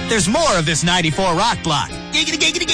There's more of this 94 Rock Block. Giggity, giggity, giggity.